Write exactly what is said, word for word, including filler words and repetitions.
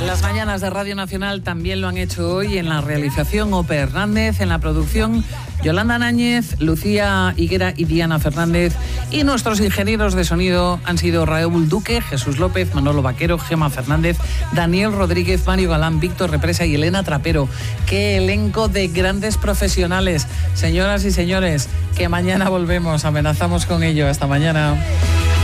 Las mañanas de Radio Nacional también lo han hecho hoy. En la realización, Ope Hernández, en la producción, Yolanda Náñez, Lucía Higuera y Diana Fernández. Y nuestros ingenieros de sonido han sido Raúl Duque, Jesús López, Manolo Vaquero, Gema Fernández, Daniel Rodríguez, Mario Galán, Víctor Represa y Elena Trapero. ¡Qué elenco de grandes profesionales! Señoras y señores, que mañana volvemos, amenazamos con ello. Hasta mañana.